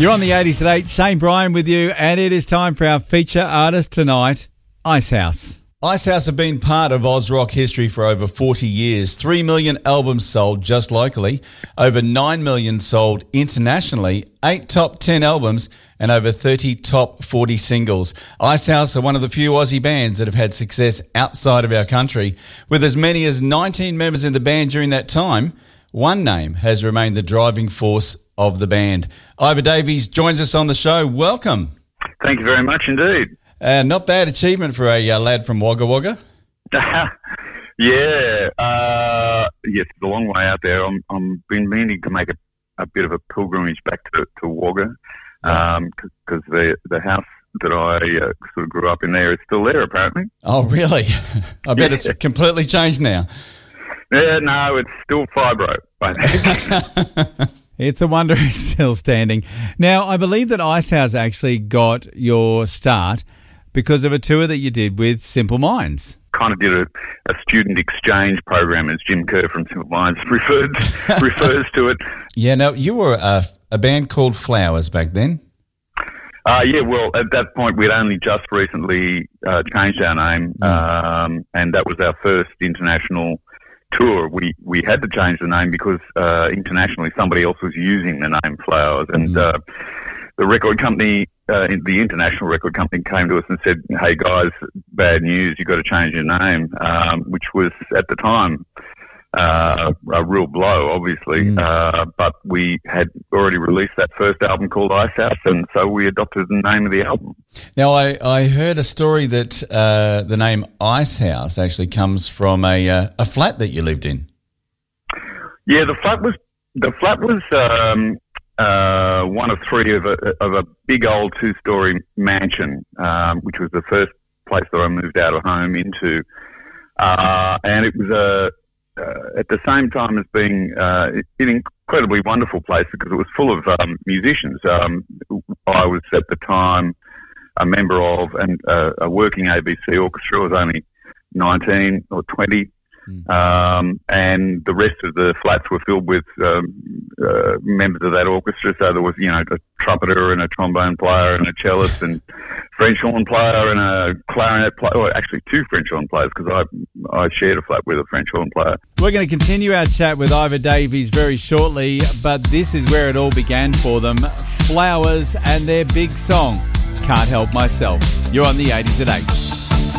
You're on the 80s at 8. Shane Bryan with you, and it is time for our feature artist tonight, Icehouse. Icehouse have been part of Oz rock history for over 40 years. 3 million albums sold just locally, over 9 million sold internationally, 8 top 10 albums, and over 30 top 40 singles. Icehouse are one of the few Aussie bands that have had success outside of our country. With as many as 19 members in the band during that time, one name has remained the driving force of the band. Ivor Davies joins us on the show. Welcome. Thank you very much indeed. Not bad achievement for a lad from Wagga Wagga. Yes, it's a long way out there. I'm been meaning to make a bit of a pilgrimage back to Wagga, because the house that I sort of grew up in there is still there, apparently. Oh, really? I bet it's completely changed now. Yeah, no, it's still fibro, I think. It's a wonder it's still standing. Now, I believe that Icehouse actually got your start because of a tour that you did with Simple Minds. Kind of did a student exchange program, as Jim Kerr from Simple Minds refers to it. Yeah, now, you were a band called Flowers back then. Yeah, well, at that point, we'd only just recently changed our name, and that was our first international tour. We had to change the name because internationally somebody else was using the name Flowers, and the record company, the international record company, came to us and said, "Hey guys, bad news! You've got to change your name," which was at the time a real blow, obviously. But we had already released that first album called Icehouse, and so we adopted the name of the album. Now, I heard a story that the name Icehouse actually comes from a flat that you lived in. Yeah, the flat was one of three of a big old 2-story mansion, which was the first place that I moved out of home into, and it was at the same time as being an incredibly wonderful place because it was full of musicians. I was at the time a member of a working ABC orchestra. I was only 19 or 20. And the rest of the flats were filled with members of that orchestra. So there was, a trumpeter and a trombone player and a cellist and French horn player and a clarinet player. Well, actually, 2 French horn players because I shared a flat with a French horn player. We're going to continue our chat with Ivor Davies very shortly, but this is where it all began for them. Flowers and their big song, Can't Help Myself. You're on the 80s at 8.